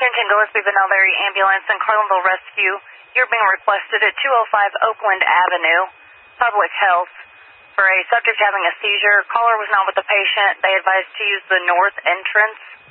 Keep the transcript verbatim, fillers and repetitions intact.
Attention Gillespie Benelberry Ambulance and Carlinville Rescue. You're being requested at two oh five Oakland Avenue, Public Health, for a subject having a seizure. Caller was not with the patient. They advised to use the north entrance.